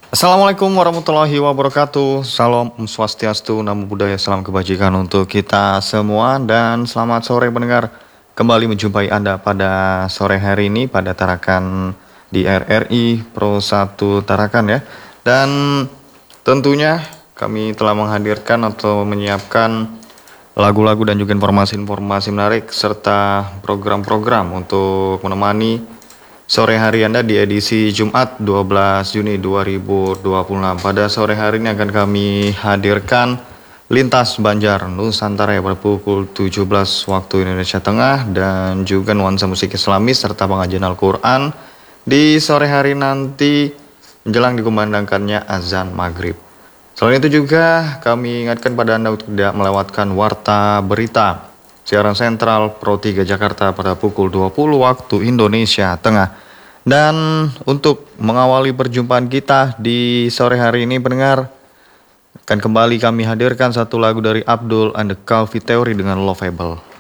Assalamualaikum warahmatullahi wabarakatuh. Salam Om Swastiastu, Namo Buddhaya, salam kebajikan untuk kita semua. Dan selamat sore pendengar, kembali menjumpai Anda pada sore hari ini pada Tarakan di RRI Pro 1 Tarakan ya. Dan tentunya kami telah menghadirkan atau menyiapkan lagu-lagu dan juga informasi-informasi menarik serta program-program untuk menemani sore hari Anda di edisi Jumat 12 Juni 2026. Pada sore hari ini akan kami hadirkan Lintas Banjar Nusantara pada pukul 17 waktu Indonesia Tengah dan juga nuansa musik Islamis serta pengajian Al-Quran di sore hari nanti menjelang dikumandangkannya azan maghrib. Selain itu juga kami ingatkan pada Anda untuk tidak melewatkan Warta Berita siaran sentral Pro 3 Jakarta pada pukul 20 waktu Indonesia Tengah. Dan untuk mengawali perjumpaan kita di sore hari ini pendengar, akan kembali kami hadirkan satu lagu dari Abdul and the Calvi Theory dengan Lovable.